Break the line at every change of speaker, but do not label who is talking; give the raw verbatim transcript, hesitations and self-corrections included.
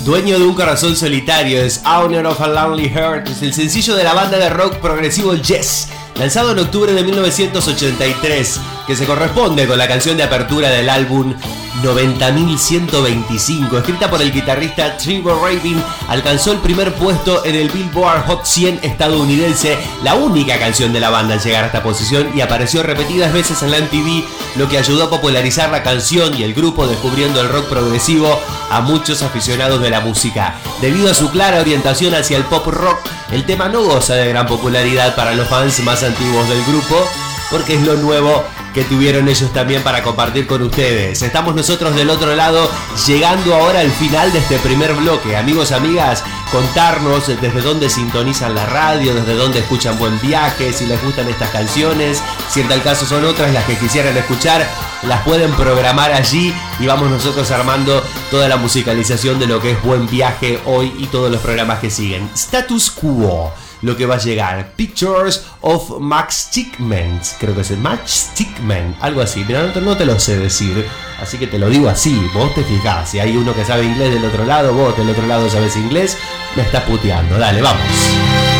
Dueño de un corazón solitario es Owner of a Lonely Heart, es el sencillo de la banda de rock progresivo Yes, lanzado en octubre de mil novecientos ochenta y tres, que se corresponde con la canción de apertura del álbum noventa mil ciento veinticinco, escrita por el guitarrista Trevor Rabin. Alcanzó el primer puesto en el Billboard Hot cien estadounidense, la única canción de la banda en llegar a esta posición, y apareció repetidas veces en la M T V, lo que ayudó a popularizar la canción y el grupo, descubriendo el rock progresivo a muchos aficionados de la música. Debido a su clara orientación hacia el pop rock, el tema no goza de gran popularidad para los fans más antiguos del grupo, porque es lo nuevo que tuvieron ellos también para compartir con ustedes. Estamos nosotros del otro lado, llegando ahora al final de este primer bloque. Amigos, amigas, contarnos desde dónde sintonizan la radio, desde dónde escuchan Buen Viaje, si les gustan estas canciones, si en tal caso son otras las que quisieran escuchar, las pueden programar allí y vamos nosotros armando toda la musicalización de lo que es Buen Viaje hoy y todos los programas que siguen. Status Quo, lo que va a llegar. Pictures of Max Stickman, creo que es el Max Stickman, algo así, pero no, no te lo sé decir, así que te lo digo así, vos te fijás, si hay uno que sabe inglés del otro lado, vos del otro lado sabes inglés, me estás puteando, dale, vamos.